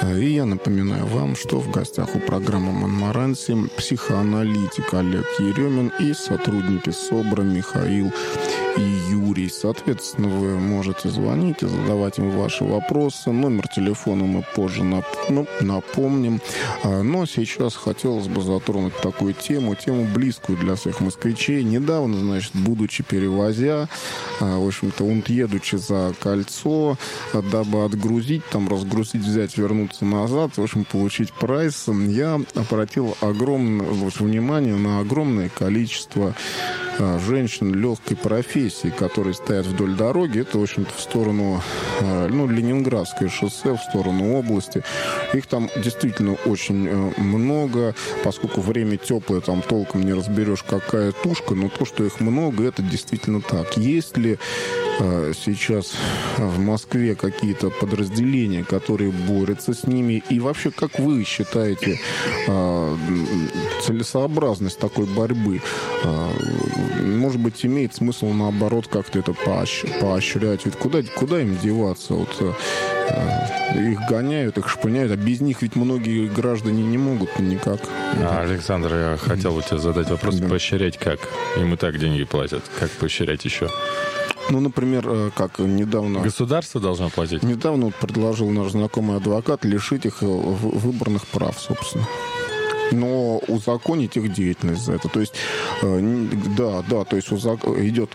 И я напоминаю вам, что в гостях у программы «Монмаранси» психоаналитик Олег Еремин и сотрудники СОБРа Михаил и Юрий. Соответственно, вы можете звонить и задавать им ваши вопросы. Номер телефона мы позже напомним. Но сейчас хотелось бы затронуть такую тему близкую для всех москвичей. Недавно, значит, будучи перевозя, в общем-то, едучи за кольцо, дабы отгрузить, там, разгрузить, взять, вернуться назад, в общем, получить прайс, я обратил огромное внимание на огромное количество женщин легкой профессии, которые стоят вдоль дороги. Это, в общем-то, в сторону, Ленинградское шоссе, в сторону области. Их там действительно очень много, поскольку время теплое, там толком не разберешь, какая тушка, но то, что их много, это действительно так. Есть ли сейчас в Москве какие-то подразделения, которые борются с ними? И вообще, как вы считаете целесообразность такой борьбы? Может быть, имеет смысл, наоборот, как-то это поощрять? Ведь куда им деваться? Их гоняют, их шпыняют, а без них ведь многие граждане не могут никак. Александр, я хотел у тебя задать вопрос. Да. Поощрять как? Им и так деньги платят. Как поощрять еще? Например, как недавно... Государство должно платить? Недавно предложил наш знакомый адвокат лишить их выборных прав, собственно. Но узаконить их деятельность за это. То есть, то есть идет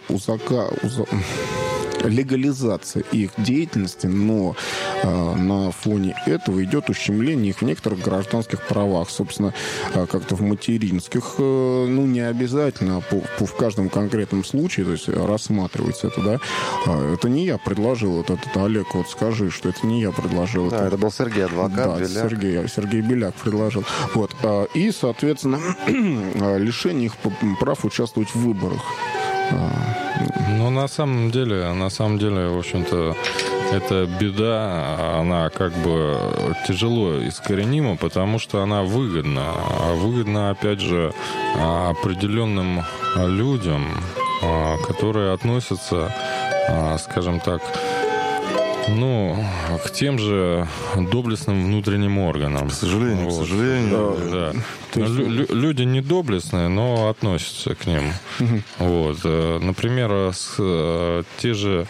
легализация их деятельности, но на фоне этого идет ущемление их в некоторых гражданских правах. Собственно, как-то в материнских, не обязательно, а в каждом конкретном случае, то есть рассматривается это, да. Это не я предложил, это Олег, скажи, что это не я предложил. Да, это был Сергей, адвокат, да, Беляк. Сергей Беляк предложил. И, соответственно, лишение их прав участвовать в выборах. На самом деле, в общем-то, эта беда, она как бы тяжело искоренима, потому что она выгодна. А выгодна, опять же, определенным людям, которые относятся, скажем так, к тем же доблестным внутренним органам. К сожалению. Да. Люди не доблестные, но относятся к ним. Например, те же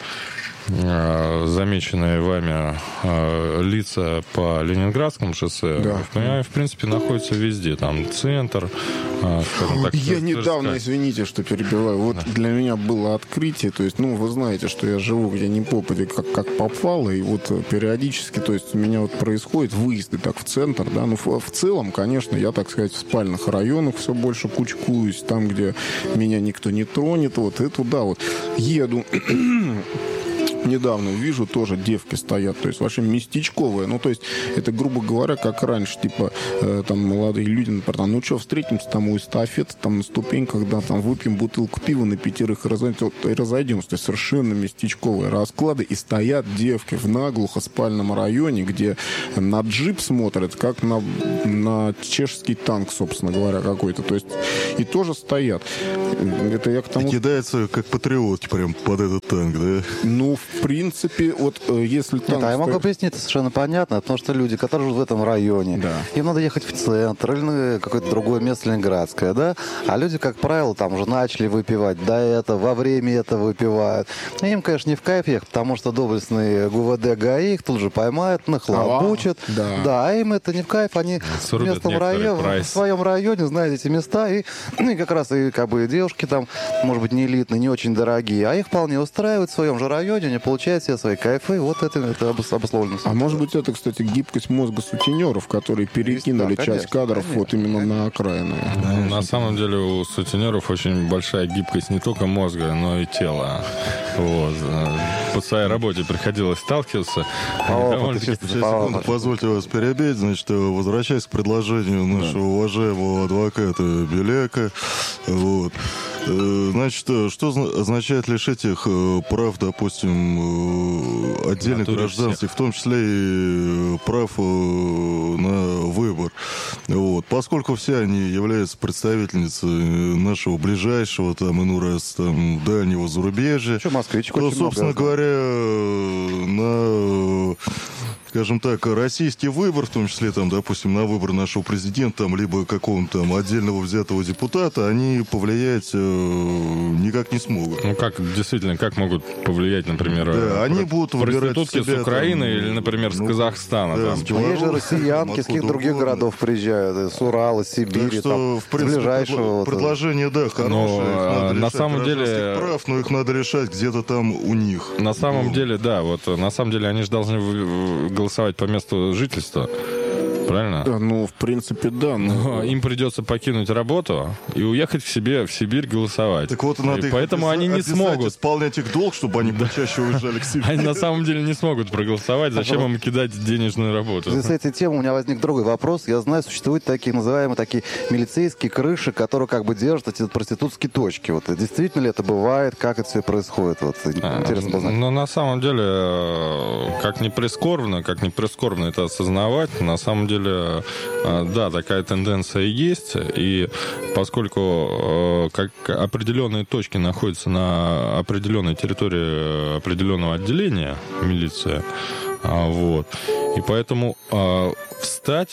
замеченные вами лица по Ленинградскому шоссе, в принципе, находятся везде. Там центр, скажем так. Я недавно, извините, что перебиваю, для меня было открытие, то есть, вы знаете, что я живу где ни попади, как попало, и периодически, то есть, у меня происходят выезды так в центр, да, в целом, конечно, я, так сказать, в спальных районах все больше кучкуюсь, там, где меня никто не тронет, и туда еду. Недавно вижу, тоже девки стоят, то есть вообще местечковые. То есть это, грубо говоря, как раньше, там молодые люди, например, встретимся там у эстафеты, там на ступеньках, да, там выпьем бутылку пива на 5 и разойдемся. То есть совершенно местечковые расклады. И стоят девки в наглухо спальном районе, где на джип смотрят, как на чешский танк, собственно говоря, какой-то. То есть и тоже стоят. Это я к тому... И кидаются как патриотки прям под этот танк, да? В принципе, если танк... Я могу объяснить, это совершенно понятно, потому что люди, которые живут в этом районе, им надо ехать в центр или на какое-то другое место ленинградское, да? А люди, как правило, там уже начали выпивать до этого, во время этого выпивают. И им, конечно, не в кайф ехать, потому что доблестные ГУВД ГАИ их тут же поймают, нахлобучат. А им это не в кайф, они в своем районе знают эти места, и как раз и девушки там, может быть, не элитные, не очень дорогие, а их вполне устраивают в своем же районе, они получают все свои кайфы, это обусловлено. А может быть, это, кстати, гибкость мозга сутенеров, которые перекинули часть кадров именно на окраины. На самом деле у сутенеров очень большая гибкость не только мозга, но и тела. По своей работе приходилось сталкиваться. Позвольте вас перебить. Значит, возвращаясь к предложению нашего уважаемого адвоката Беляка, значит, что означает лишить их прав, допустим, отдельных гражданских, в том числе и прав на выбор. Поскольку все они являются представительницей нашего ближайшего, иной раз, дальнего зарубежья, то, собственно говоря, на скажем так, российский выбор, в том числе, там, допустим, на выбор нашего президента, там, либо какого-то там отдельного взятого депутата, они повлиять никак не смогут. Ну, как, действительно, как могут повлиять, например, да, они будут выбирать проститутки с Украины там, или, например, с Казахстана. Да, там. Есть же россиянки, с каких других городов приезжают, с Урала, с Сибири, так что, там, в принципе, ближайшего. предложение, да, хорошее. На самом деле... прав, но их надо решать где-то там у них. На самом деле, да, вот на самом деле они же должны голосовать по месту жительства. Правильно? Да, ну, в принципе, да. Но им придется покинуть работу и уехать к себе в Сибирь голосовать. Так вот, надо их поэтому они не смогут исполнять их долг, чтобы они почаще уезжали к себе. Они на самом деле не смогут проголосовать. Зачем им кидать денежную работу? С этой темой у меня возник другой вопрос. Я знаю, существуют такие называемые такие милицейские крыши, которые как бы держат эти проститутские точки. Вот действительно ли это бывает? Как это все происходит? Вот, интересно узнать. Но на самом деле, как ни прискорбно это осознавать, на самом деле, да, такая тенденция есть, и поскольку как определенные точки находятся на определенной территории определенного отделения милиции, вот, и поэтому встать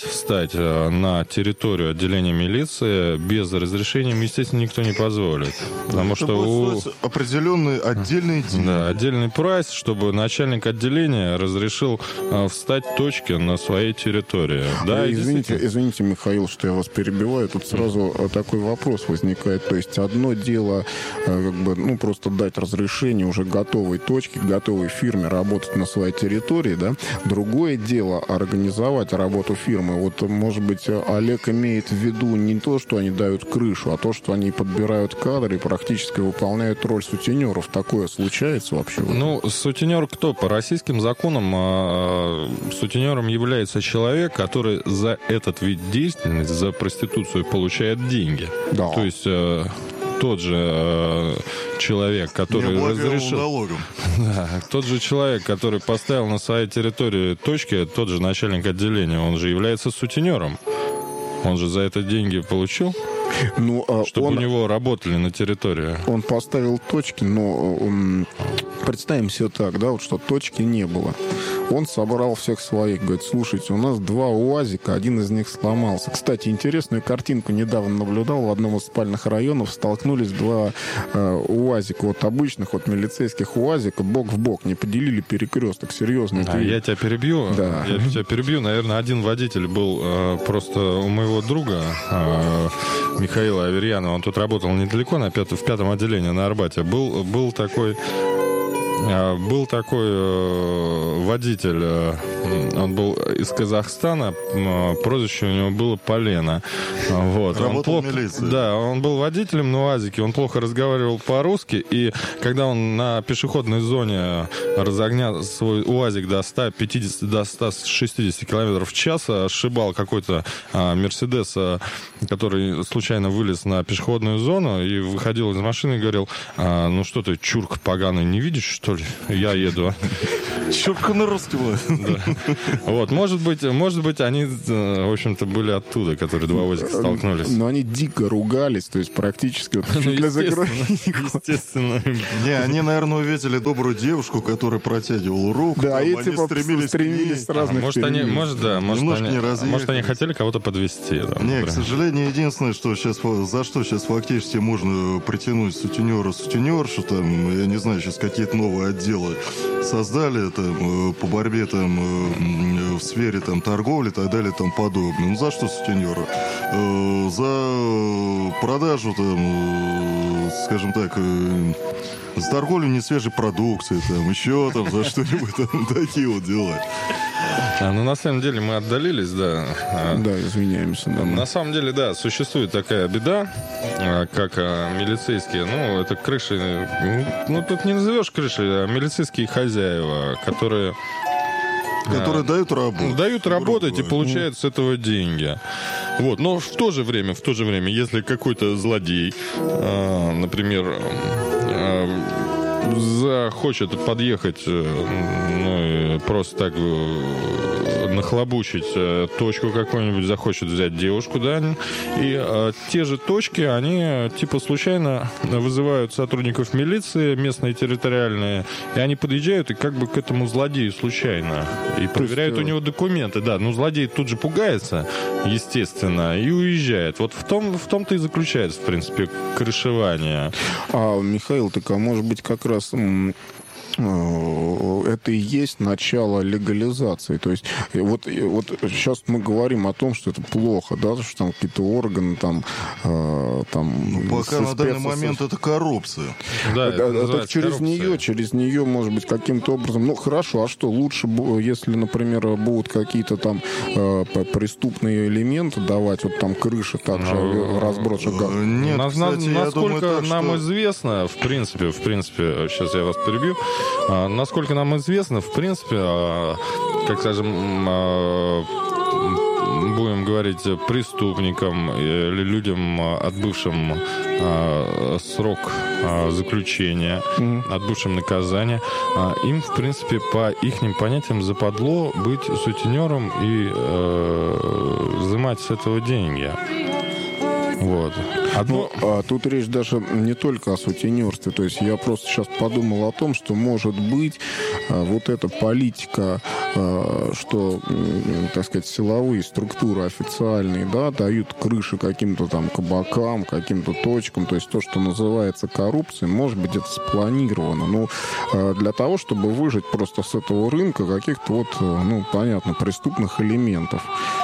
на территорию отделения милиции без разрешения, естественно, никто не позволит. Потому что определенный отдельный день. Да, отдельный прайс, чтобы начальник отделения разрешил встать точки на своей территории. Да, извините, Михаил, что я вас перебиваю. Тут сразу такой вопрос возникает. То есть одно дело как бы, ну, просто дать разрешение уже готовой точке, готовой фирме работать на своей территории, да. Другое дело организовать работу фирмы. Вот, может быть, Олег имеет в виду не то, что они дают крышу, а то, что они подбирают кадры и практически выполняют роль сутенеров. Такое случается вообще? Ну, сутенер кто? По российским законам сутенером является человек, который за этот вид деятельности, за проституцию получает деньги. Да. То есть тот же человек, который разрешил... Да, тот же человек, который поставил на своей территории точки, тот же начальник отделения, он же является сутенером. Он же за это деньги получил. Ну, чтобы у него работали на территории. Он поставил точки, но представим себе так, да, вот что точки не было. Он собрал всех своих, говорит, слушайте, у нас 2 УАЗика, один из них сломался. Кстати, интересную картинку недавно наблюдал в одном из спальных районов. Столкнулись 2 УАЗика, вот обычных, вот милицейских УАЗика, бок в бок, не поделили перекресток, серьезно. Я тебя перебью. Да. Я тебя перебью. Наверное, один водитель был просто у моего друга Михаила Аверьянова. Он тут работал недалеко, в 5-м отделении на Арбате. Был такой водитель, он был из Казахстана, прозвище у него было Полено. Вот. Работал в милиции. Да, он был водителем на УАЗике, он плохо разговаривал по-русски, и когда он на пешеходной зоне разогнал свой УАЗик до 150, до 160 км в час, сшибал какой-то Мерседес, который случайно вылез на пешеходную зону и выходил из машины и говорил: ну что ты, чурк поганый, не видишь, что ли? Я еду. Чурка на русском. Вот, может быть, они, в общем-то, были оттуда, которые 2 УАЗика столкнулись. Но они дико ругались, то есть практически для загрузки. Естественно. Не, они, наверное, увидели добрую девушку, которая протягивала руку. Да, и типа стремились с разных сторон. Может, они хотели кого-то подвести. Не, к сожалению, единственное, что сейчас, за что сейчас фактически можно притянуть сутенершу, там, я не знаю, сейчас какие-то новые отделы создали там, по борьбе там, в сфере там, торговли и так далее и тому подобное. Ну, за что сутенера? За продажу, там, скажем так, за торговлю несвежей продукции, там, еще там, за что-нибудь там, такие вот дела. Ну, на самом деле, мы отдалились, да. Да, извиняемся. Да, на самом деле, да, существует такая беда, как милицейские, ну, это крыши, ну, тут не назовешь крыши, а милицейские хозяева, которые дают работу. Дают работать и получают с этого деньги. Вот. Но в то же время, если какой-то злодей, например, захочет подъехать, ну, просто так нахлобучить точку какую-нибудь, захочет взять девушку, да, и те же точки, они типа случайно вызывают сотрудников милиции, местные территориальные, и они подъезжают и как бы к этому злодею случайно, и проверяют у него документы, да, ну злодей тут же пугается, естественно, и уезжает. Вот в том-то и заключается, в принципе, крышевание. Михаил, так может быть как раз это и есть начало легализации. То есть вот сейчас мы говорим о том, что это плохо, да, что там какие-то органы там пока на данный момент это коррупция. Да, так через нее, может быть, каким-то образом. Ну, хорошо, а что лучше, если, например, будут какие-то там преступные элементы давать, вот там крыши также разбросок? Нет, насколько нам известно, в принципе, сейчас я вас перебью, насколько нам известно, в принципе, как скажем, будем говорить, преступникам или людям, отбывшим срок заключения, отбывшим наказание, им, в принципе, по ихним понятиям западло быть сутенером и взимать с этого деньги. Вот. Тут речь даже не только о сутенерстве. То есть я просто сейчас подумал о том, что, может быть, вот эта политика, что, так сказать, силовые структуры официальные, да, дают крыши каким-то там кабакам, каким-то точкам, то есть то, что называется коррупцией, может быть, это спланировано. Но для того, чтобы выжать просто с этого рынка каких-то вот, понятно, преступных элементов.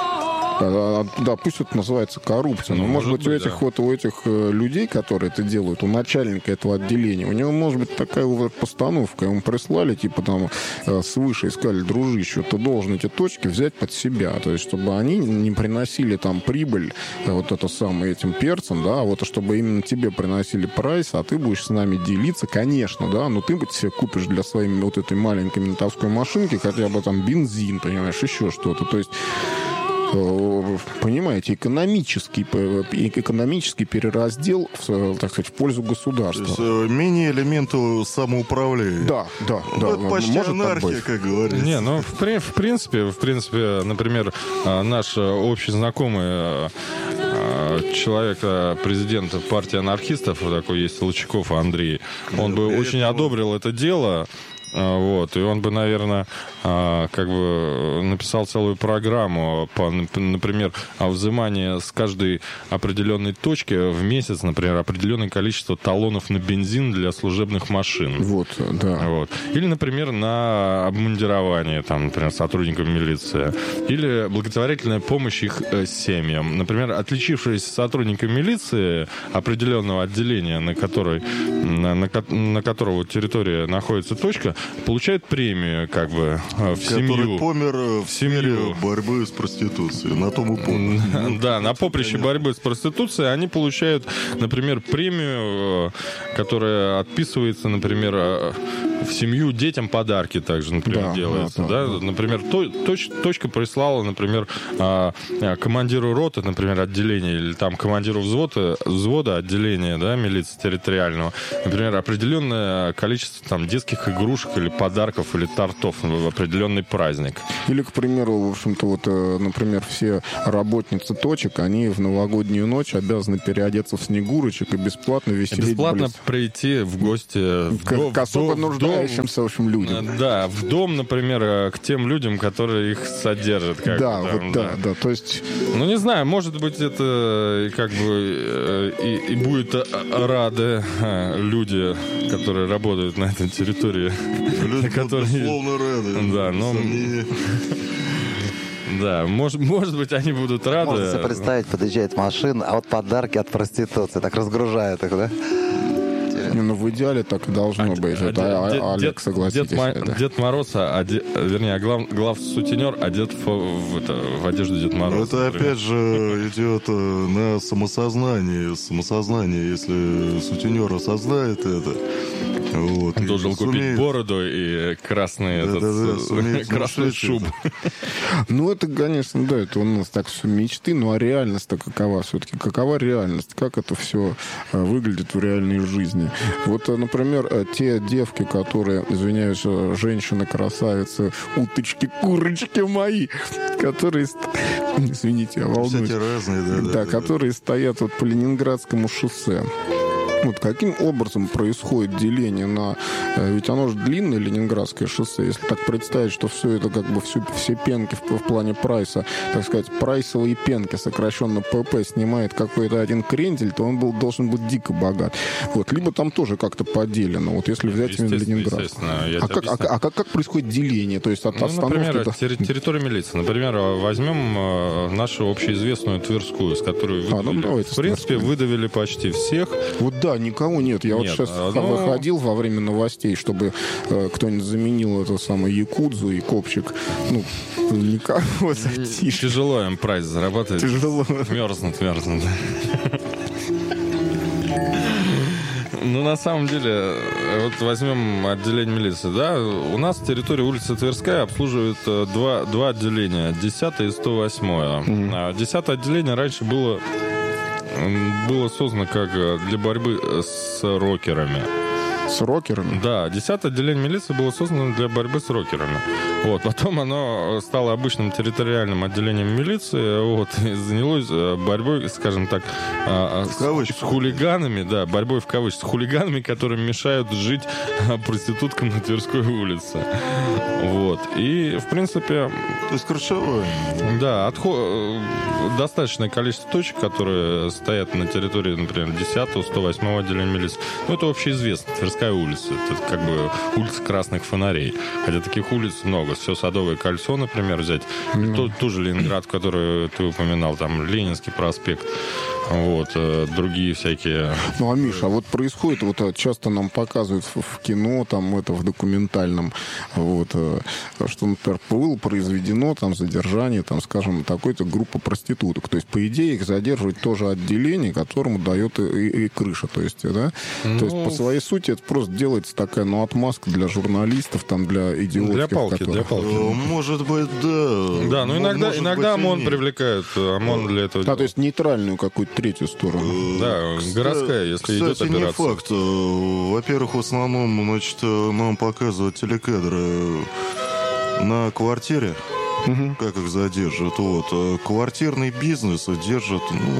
Да, пусть это называется коррупция, но, может быть, у этих людей, которые это делают, у начальника этого отделения, у него, может быть, такая постановка, ему прислали, типа, там, свыше, и сказали: дружище, ты должен эти точки взять под себя, то есть, чтобы они не приносили там прибыль, вот это самое, этим перцам, да, вот, чтобы именно тебе приносили прайс, а ты будешь с нами делиться, конечно, да, но ты себе купишь для своей вот этой маленькой ментовской машинки хотя бы там бензин, понимаешь, еще что-то, то есть, понимаете, экономический перераздел, так сказать, в пользу государства. То есть менее элементу самоуправления. Да. Это почти анархия, как говорится. Не, в принципе, например, наш общий знакомый человек, президент партии анархистов, такой есть, Толчков Андрей, он бы очень одобрил это дело. Вот, и он бы, наверное, как бы написал целую программу по, например, о взимании с каждой определенной точки в месяц, например, определенное количество талонов на бензин для служебных машин. Вот, да. Вот. Или, например, на обмундирование, там, например, сотрудников милиции. Или благотворительная помощь их семьям. Например, отличившиеся сотрудники милиции определенного отделения, на которого территории находится точка, получают премию, как бы, в семью. Который помер в сфере борьбы с проституцией. На том и помер. Да, на поприще борьбы с проституцией они получают, например, премию, которая отписывается, например, в семью, детям подарки также, например, делается. Да. Например, точка прислала, например, командиру роты, например, отделения, или там командиру взвода отделения, да, милиции территориального, например, определенное количество там детских игрушек или подарков, или тортов в определенный праздник. Или, к примеру, в общем-то, вот, например, все работницы точек, они в новогоднюю ночь обязаны переодеться в снегурочек и бесплатно веселить. Бесплатно прийти в гости к особо нуждающимся, в общем, людям. Да, в дом, например, к тем людям, которые их содержат. Да, то есть... Ну, не знаю, может быть, это как бы и будет рады люди, которые работают на этой территории. Люди, безусловно, рады. Да, но... Да, может быть, они будут рады. Можно себе представить, подъезжает машина, а вот подарки от проституции, так разгружают их, да? Ну, в идеале так и должно быть. Это Олег, согласитесь. Дед Мороз, вернее, главсутенер одет в одежду Дед Мороза. Это, опять же, идет на самосознание. Если сутенер осознает это, вот, он должен купить бороду и красную шубу. Ну, это, конечно, да, это у нас так все мечты, ну, а реальность-то какова все-таки? Какова реальность? Как это все выглядит в реальной жизни? Вот, например, те девки, которые, извиняюсь, женщины-красавицы, уточки, курочки мои, которые, извините, я волнуюсь. Всякие разные, да, которые стоят вот по Ленинградскому шоссе. Вот каким образом происходит деление на... Ведь оно же длинное, Ленинградское шоссе. Если так представить, что все это как бы все пенки в плане прайса, так сказать, прайсовые пенки, сокращенно ПП, снимает какой-то один крендель, то он должен быть дико богат. Вот. Либо там тоже как-то поделено. Вот если взять именно Ленинград. Как происходит деление? То есть от остановки... Например, территория милиции. Например, возьмем нашу общеизвестную Тверскую, с которой в принципе выдавили почти всех. Вот да, никого нет. Я вот сейчас выходил во время новостей, чтобы кто-нибудь заменил эту самую якудзу и копчик. Ну, никого зайти. Тяжело им прайс зарабатывать. Тяжело. Мерзнут. Ну, на самом деле, вот возьмем отделение милиции, да, у нас территория улицы Тверская обслуживает два отделения, 10 и 108. 10 отделение раньше было создано как для борьбы с рокерами. С рокерами? Да, 10-е отделение милиции было создано для борьбы с рокерами. Вот, потом оно стало обычным территориальным отделением милиции, вот, и занялось борьбой, скажем так, с хулиганами, да, борьбой в кавычках, с хулиганами, которым мешают жить проституткам на Тверской улице. Вот, и, в принципе... То есть крышевой? Да, достаточное количество точек, которые стоят на территории, например, 10-го, 108-го отделения милиции. Ну, это общеизвестно. Тверская улица. Это как бы улица красных фонарей. Хотя таких улиц много. Все Садовое кольцо, например, взять. Ту же Ленинград, которую ты упоминал, там Ленинский проспект. Вот, другие всякие... Ну, а, Миша, а вот происходит, вот часто нам показывают в кино, там, это в документальном, вот, что, например, было произведено, там, задержание, там, скажем, такой-то группы проституток. То есть, по идее, их задерживать тоже отделение, которому дает и крыша, то есть, да? То есть, по своей сути, это просто делается такая, ну, отмазка для журналистов, там, для идиотских. Для палки. Может быть, да. Да, но иногда ОМОН привлекают, ОМОН для этого. Да, то есть, нейтральную какую-то третью сторону. Да, городская, если идет операция. Не факт. Во-первых, в основном, значит, нам показывают телекадры на квартире, как их задержат. Вот. Квартирный бизнес держат,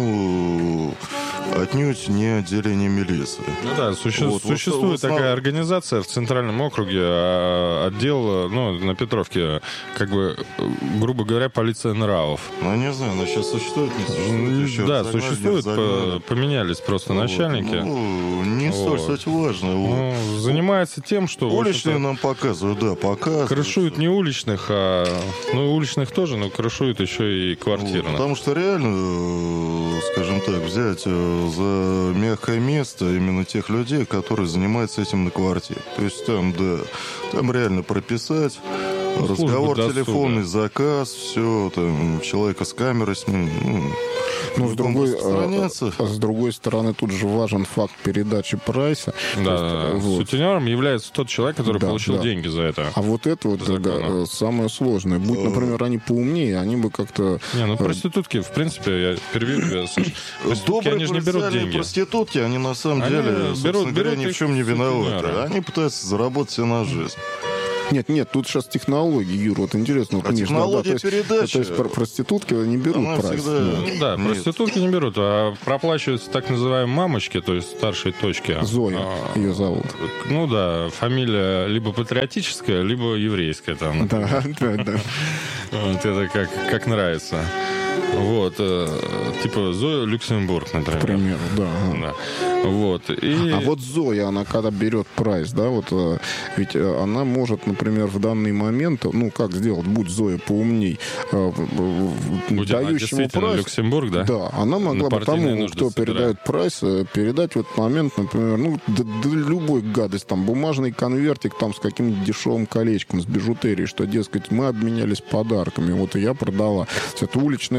отнюдь не отделение милиции. Ну да, существует такая организация в Центральном округе, отдел, на Петровке, как бы, грубо говоря, полиция нравов. Ну, не знаю, она сейчас существует, не существует еще. Да, существует, поменялись просто начальники. Не столь, кстати, важно. Занимается тем, что... Уличные нам показывают, да, показывают. Крышуют не уличных, уличных тоже, но крышуют еще и квартирных. Потому что реально, скажем так, взять за мягкое место именно тех людей, которые занимаются этим на квартире. То есть там реально прописать разговор телефонный, заказ, все, там, человека с камерой с ним. Но с другой стороны, тут же важен факт передачи прайса. Да, сутенером является тот человек, который получил деньги за это. А вот это вот самое сложное. Будь, например, они поумнее, они бы как-то... Проститутки, в принципе, я перебью тебя, Саш. Проститутки, они же не берут деньги. Проститутки, они на самом деле, собственно говоря, ни в чем не виноваты. Они пытаются заработать себе на жизнь. Нет, тут сейчас технологии, Юра, вот интересно. Вот, технология передачи. То есть проститутки не берут прайс. Да, проститутки не берут, а проплачиваются так называемые мамочки, то есть старшие точки. Зоя ее зовут. Ну да, фамилия либо патриотическая, либо еврейская там. Да. Вот это как нравится. Вот, типа Зоя Люксембург, например. К примеру, да. Вот. А вот Зоя, она когда берет прайс, да, вот ведь она может, например, в данный момент, как сделать, будь Зоя поумней, дающему прайс. Люксембург, да? Да, она могла бы тому, кто передает прайс, передать в этот момент, например, любой гадость, там, бумажный конвертик, там, с каким-нибудь дешевым колечком, с бижутерией, что, дескать, мы обменялись подарками, вот и я продала. Это уличная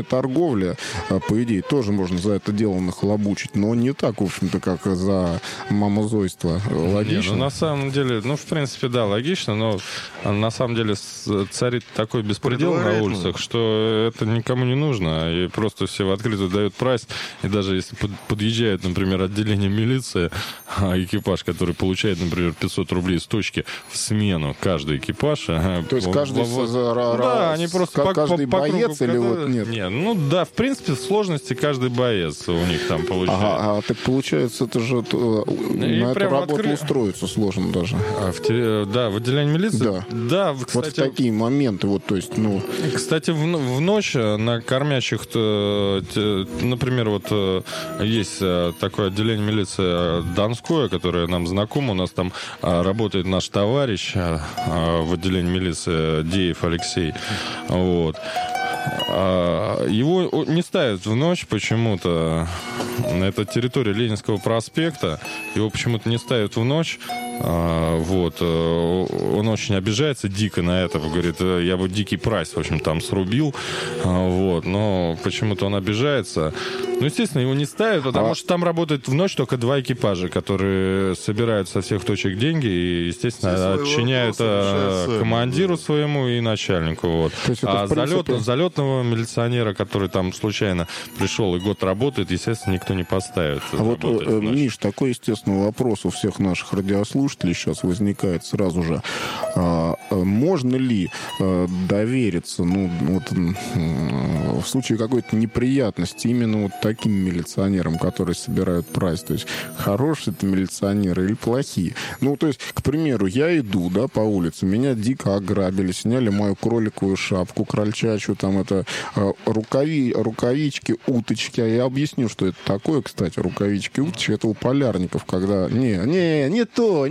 торговля, по идее, тоже можно за это дело нахлобучить, но не так, в общем-то, как за мамозойство. Логично? Не, ну, на самом деле, ну, в принципе, да, логично, но на самом деле царит такой беспредел на улицах, что это никому не нужно, и просто все в открытую дают прайс, и даже если подъезжает, например, отделение милиции, экипаж, который получает, например, 500 рублей с точки в смену, каждый экипаж. То есть каждый да, они просто каждый боец или вот нет? Нет, ну да, в принципе, сложности каждый боец у них там получается. Ага, так получается, это же на эту работу устроиться сложно даже. Да, в отделении милиции? Да, кстати. Вот в такие моменты, вот, то есть, ну... Кстати, в ночь на кормящих, например, вот есть такое отделение милиции Донское, которое нам знакомо, у нас там работает наш товарищ в отделении милиции Деев Алексей, вот. Его не ставят в ночь почему-то. Это территория Ленинского проспекта. Его почему-то не ставят в ночь. Вот. Он очень обижается дико на это. Говорит, я бы дикий прайс, в общем, там срубил. Вот. Но почему-то он обижается. Ну, естественно, его не ставят, потому что там работает в ночь только 2 экипажа, которые собирают со всех точек деньги и, естественно, отчиняют командиру своему и начальнику. Вот. А залетного милиционера, который там случайно пришел и год работает, естественно, никто не поставит. А вот, Миш, такой, естественно, вопрос у всех наших радиослушателей сейчас возникает сразу же. Можно ли довериться, ну, вот, в случае какой-то неприятности именно вот таким милиционерам, которые собирают прайс? То есть хорошие это милиционеры или плохие? Ну, то есть, к примеру, я иду, да, по улице, меня дико ограбили, сняли мою кроликовую шапку крольчачью, там это рукавички, уточки. А я объясню, что это такое, кстати, рукавички, уточки, это у полярников, когда... Не то.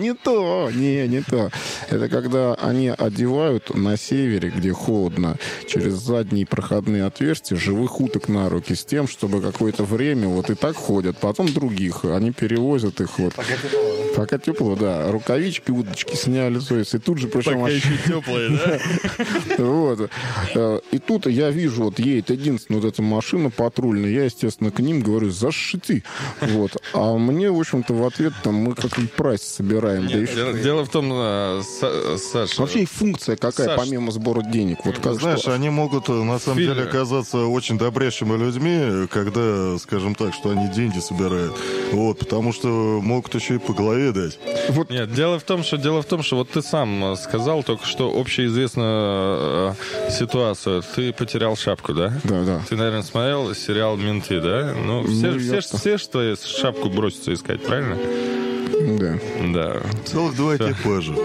Это когда они одевают на севере, где холодно, через задние проходные отверстия живых уток на руки с тем, чтобы какое-то время вот и так ходят, потом других, они перевозят их вот. Пока тепло, да. Рукавички, удочки сняли, то есть, и тут же... Пока еще теплые, да? Вот. И тут я вижу, вот едет единственная вот эта машина патрульная, я, естественно, к ним говорю, зашити. Вот. А мне, в общем-то, в ответ, там, мы как-нибудь прайс собираем. Дело в том, Саша... Вообще и функция какая, помимо сбора денег? Вот, знаешь, они могут, на самом деле, оказаться очень добрейшими людьми, когда, скажем так, что они деньги собирают. Вот, потому что могут еще и по голове дать. Вот. Нет, дело в том, что вот ты сам сказал только что общеизвестную ситуацию. Ты потерял шапку, да? Да. Ты, наверное, смотрел сериал «Менты», да? Ну, все ж твою шапку бросятся искать, правильно? Да. Целых 2 экипажа.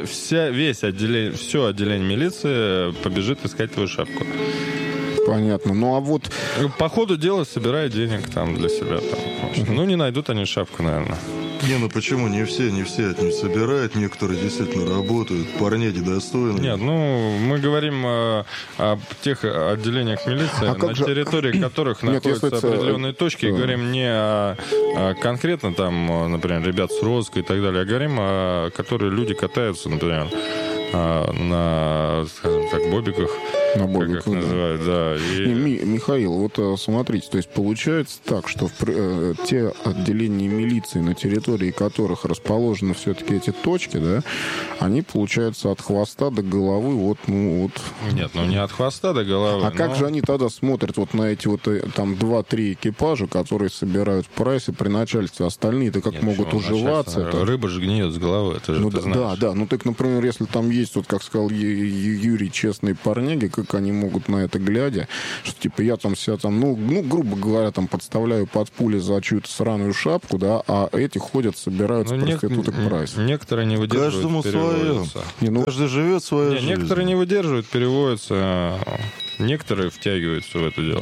Все отделение милиции побежит искать твою шапку. Понятно. Ну, а вот... По ходу дела собирают денег там для себя. Там. Ну, не найдут они шапку, наверное. Не, ну почему? Не все от них собирают, некоторые действительно работают, парни достойны. Нет, ну, мы говорим о тех отделениях милиции, на территории которых находятся определенные точки, и говорим не о конкретно там, например, ребят с розыска и так далее, а говорим о которые люди катаются, например, на, скажем так, бобиках. На бобиках, как их называют, да. Михаил, вот смотрите, то есть получается так, что те отделения милиции, на территории которых расположены все-таки эти точки, да, они, получается, от хвоста до головы, вот. Нет, ну не от хвоста до головы. А как же они тогда смотрят вот на эти вот там 2-3 экипажа, которые собирают прайсы при начальстве? Остальные-то как могут уживаться? Рыба же гниет с головы, это же ты знаешь. Да. Ну, так, например, если там есть, вот как сказал Юрий, честные парняги, как они могут на это глядя, что типа я там себя там, ну, грубо говоря, там подставляю под пули за чью-то сраную шапку, да, а эти ходят, собирают с проституток прайс. Некоторые не выдерживают, каждому переводятся. Каждый живет свою жизнь. Некоторые не выдерживают, переводятся, некоторые втягиваются в это дело.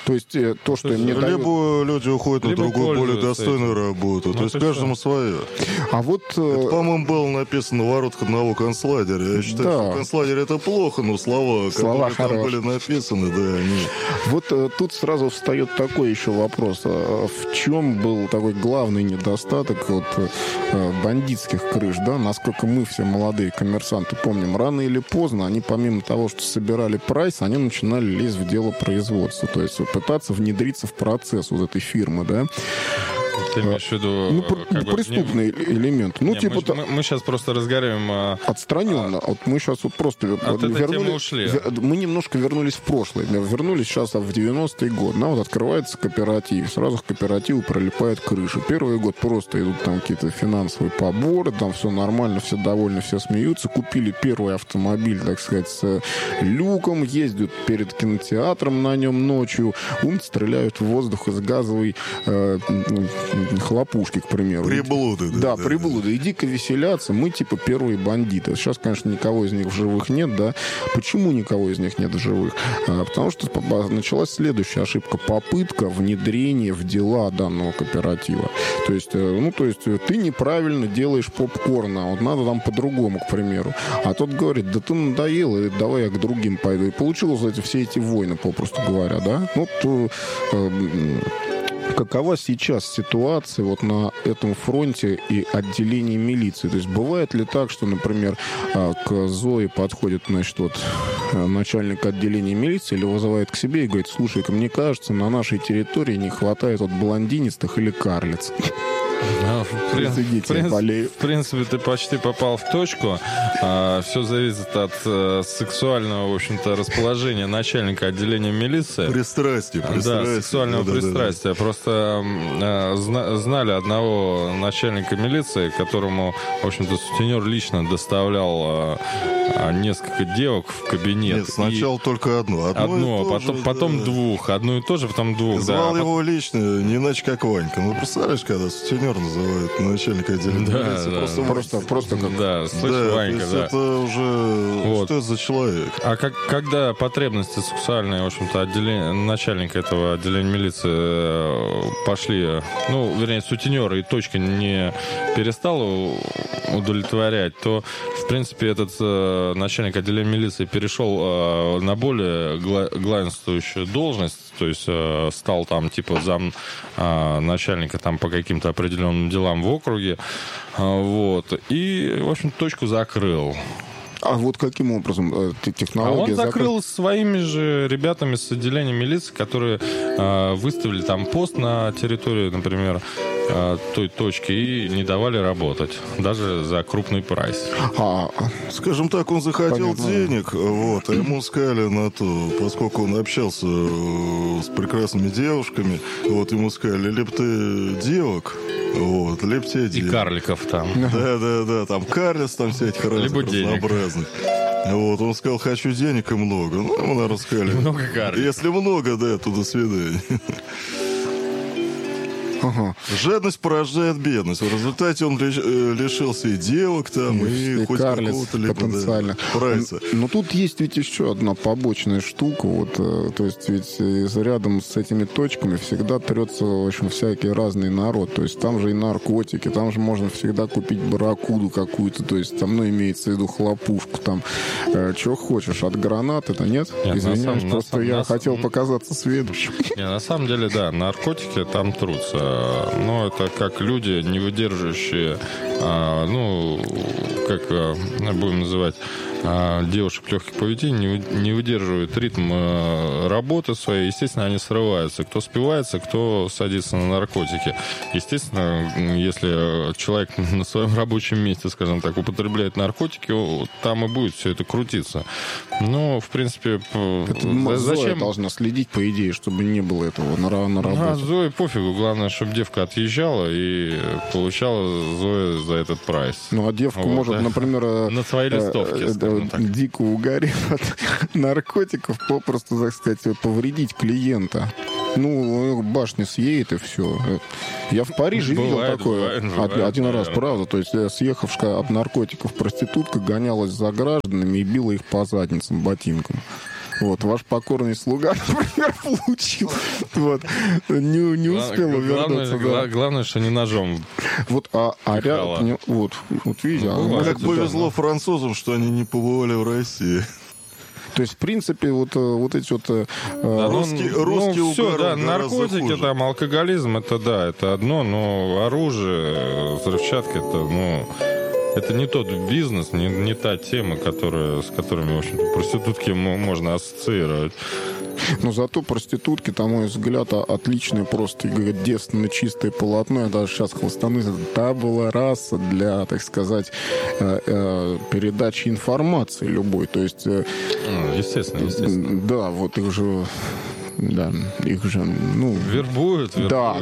То есть то, что им не дают... Либо люди уходят на другую, более достойную работу. То есть каждому свое. А вот... Это, по-моему, было написано на воротах одного концлагеря. Я считаю, что концлагерь это плохо, но слова которые там были написаны, да, они... Вот тут сразу встает такой еще вопрос. В чем был такой главный недостаток вот, бандитских крыш, да? Насколько мы все молодые коммерсанты помним, рано или поздно они помимо того, что собирали прайс, они начинали лезть в дело производства. То есть пытаться внедриться в процесс вот этой фирмы, да? Ты имеешь в виду... преступный элемент. Мы сейчас просто разговариваем... Отстраненно. Вот мы сейчас вот просто... Мы немножко вернулись в прошлое. Вернулись сейчас в 90-й год. Вот открывается кооператив. Сразу к кооперативу пролипает крыша. Первый год просто идут там какие-то финансовые поборы. Там все нормально, все довольны, все смеются. Купили первый автомобиль, так сказать, с люком. Ездят перед кинотеатром на нем ночью. Стреляют в воздух из газовой... хлопушки, к примеру. Приблуды. Да, приблуды. И дико веселятся. Мы типа первые бандиты. Сейчас, конечно, никого из них в живых нет, да. Почему никого из них нет в живых? Потому что началась следующая ошибка. Попытка внедрения в дела данного кооператива. То есть ты неправильно делаешь попкорн, а вот надо там по-другому, к примеру. А тот говорит, да ты надоел, и давай я к другим пойду. И получилось все эти войны, попросту говоря, да. Какова сейчас ситуация вот на этом фронте и отделении милиции? То есть бывает ли так, что, например, к Зое подходит, начальник отделения милиции или вызывает к себе и говорит, слушай-ка, мне кажется, на нашей территории не хватает блондинистых или карлиц. В принципе, ты почти попал в точку. Все зависит от сексуального, в общем-то, расположения начальника отделения милиции. Пристрастие. Да, сексуального пристрастия. Просто знали одного начальника милиции, которому, в общем-то, сутенер лично доставлял несколько девок в кабинет. Нет, сначала только одну. Потом двух. Одну и то же, потом двух. Звал его лично, не иначе как Ванька. Представляешь, когда сутенер называют начальника отделения милиции. Просто как... Да, слышь, Ванька, да. Это уже... Что это за человек? А когда потребности сексуальные, в общем-то, начальника этого отделения милиции пошли, сутенера и точка не перестала удовлетворять, то, в принципе, этот начальник отделения милиции перешел на более главенствующую должность, то есть стал там типа зам начальника там по каким-то определенным делам в округе, и, в общем, точку закрыл. А вот каким образом технология... он закрыл своими же ребятами с отделения милиции, которые выставили там пост на территории, например, той точки и не давали работать. Даже за крупный прайс. Скажем так, он захотел денег, а ему сказали на то, поскольку он общался с прекрасными девушками, ему сказали, либо ты девок, либо тебе денег. И карликов там. Да, там карлиц, там всяких разнообразных. Он сказал, хочу денег и много. Ему, наверное, сказали. Много карликов. Если много, то до свидания. Жадность порождает бедность. В результате он лишился и девок там, и хоть какого-то потенциально. Прайса. Но тут есть ведь еще одна побочная штука. То есть ведь рядом с этими точками всегда трется, в общем, всякий разный народ. То есть там же и наркотики, там же можно всегда купить барракуду какую-то. То есть там, имеется в виду хлопушку, там, чего хочешь. От гранат это нет? Извиняюсь, просто я хотел показаться сведущим. На самом деле, да, наркотики там трутся. Это как люди, не выдерживающие, будем называть, девушек легких поведений, не выдерживают ритм работы своей. Естественно, они срываются. Кто спивается, кто садится на наркотики. Естественно, если человек на своем рабочем месте, скажем так, употребляет наркотики, там и будет все это крутиться. Но, в принципе, Зоя должна следить, по идее, чтобы не было этого на работе. Зое пофигу. Главное, чтобы девка отъезжала и получала Зоя за этот прайс. А девка может, например... На своей листовке, дико угорев от наркотиков, попросту, так сказать, повредить клиента. Башня съедет и все. Я в Париже видел такое один раз, правда. То есть съехавшая от наркотиков проститутка гонялась за гражданами и била их по задницам ботинком. Вот, ваш покорный слуга, например, получил. Вот. Не успел увернуться. Главное, что не ножом. Вот, ряд, вот видите. Как повезло французам, что они не побывали в России. То есть, в принципе, вот эти вот... русские все, да, наркотики, хуже. Там, алкоголизм, это да, это одно, но оружие, взрывчатка, это не тот бизнес, не та тема, с которыми, в общем-то, проститутки можно ассоциировать. Но зато проститутки, на мой взгляд, отличные, просто девственно чистое полотно. Я даже сейчас хвостану. Та была раса для, так сказать, передачи информации любой. То есть... Естественно. Да, вот их же... Да, их же, вербуют. Да.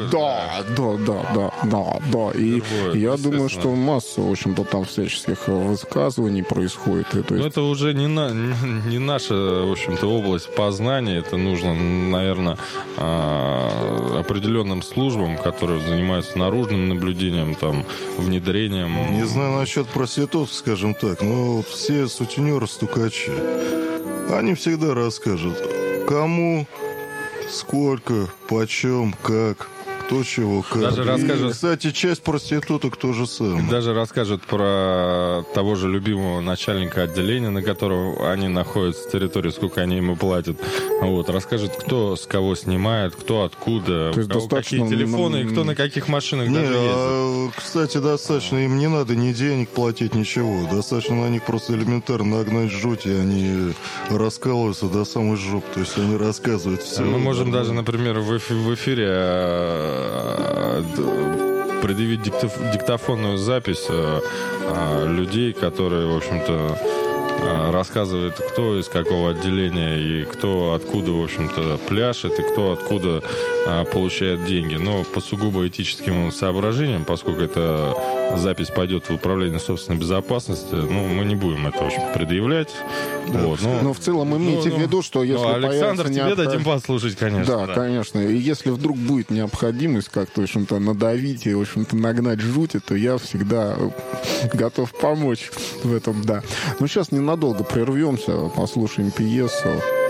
И я думаю, что масса, в общем-то, там всяческих высказываний происходит. Но это уже не наша, в общем-то, область познания. Это нужно, наверное, определенным службам, которые занимаются наружным наблюдением, там, внедрением. Не знаю насчет проституток, скажем так, но все сутенеры, стукачи, они всегда расскажут, кому... Сколько, почем, как, кто чего, как. Даже расскажет... Кстати, часть проституток то же самое. Даже расскажут про того же любимого начальника отделения, на котором они находятся, с территории, сколько они ему платят. Вот. Расскажут, кто с кого снимает, кто откуда, у кого какие телефоны и кто на каких машинах даже ездит. Кстати, достаточно, им не надо ни денег платить, ничего. Достаточно на них просто элементарно нагнать жуть, и они раскалываются до самой жопы. То есть они рассказывают все. Мы можем даже, например, в эфире предъявить диктофонную запись людей, которые, в общем-то, рассказывают, кто из какого отделения и кто откуда, в общем-то, пляшет и кто откуда получает деньги. Но по сугубо этическим соображениям, поскольку эта запись пойдет в управление собственной безопасности, мы не будем это, в общем, предъявлять. Да. Вот, но в целом имейте в виду, что если Александр, тебе дадим послушать, конечно. Да, конечно. И если вдруг будет необходимость как-то, в общем-то, надавить и, в общем-то, нагнать жути, то я всегда готов помочь в этом, да. Но сейчас ненадолго прервемся, послушаем пьесу.